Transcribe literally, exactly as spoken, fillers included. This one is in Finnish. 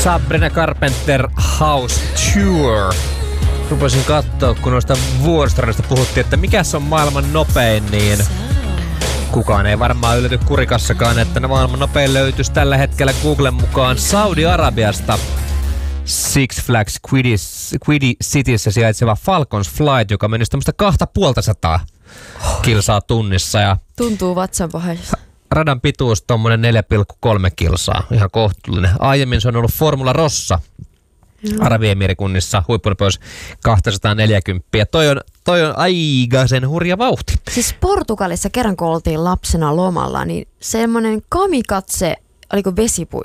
Sabrina Carpenter House Tour. Rupesin katsoa, kun noista vuoristoradioista puhuttiin, että mikäs on maailman nopein, niin kukaan ei varmaan ylety kurikassakaan, että ne maailman nopein löytyisi tällä hetkellä Googlen mukaan Saudi-Arabiasta. Six Flags Quiddy Cityssä sijaitseva Falcons Flight, joka menisi tämmöistä kahta puolta sataa kilsaa tunnissa. Ja tuntuu vatsan pohjassa. Radan pituus tommonen neljä pilkku kolme kilsaa, ihan kohtuullinen. Aiemmin se on ollut Formula Rossa Arabiemirikunnissa, huippunopeus kaksisataaneljäkymmentä. Ja toi on, toi on aikaisen hurja vauhti. Siis Portugalissa kerran kun oltiin lapsena lomalla, niin semmonen kamikatse, oliko vesipuisto?